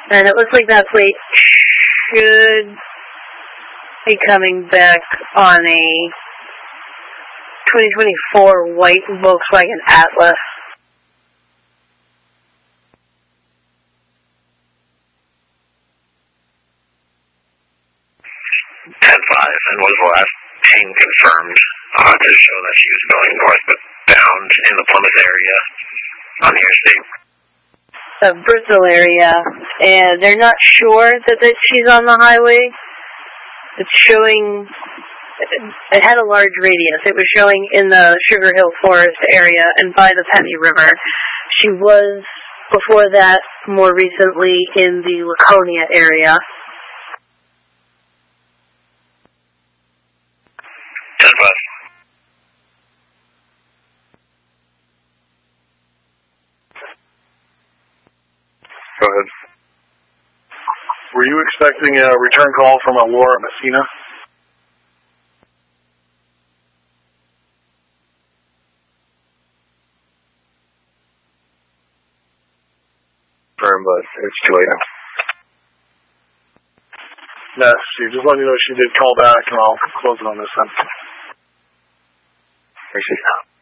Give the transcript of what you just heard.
And it looks like that plate should be coming back on a 2024 white Volkswagen Atlas. 10-5, and was the last ping confirmed to show that she was going northbound in the Plymouth area on the interstate? The Bristol area, and they're not sure that she's on the highway. It's showing, it had a large radius. It was showing in the Sugar Hill Forest area and by the Penny River. She was, before that, more recently in the Laconia area. 10-5. Go ahead. Were you expecting a return call from a Laura Messina? But it's too late now. Yes, just letting you know she did call back, and I'll close it on this then. Appreciate it.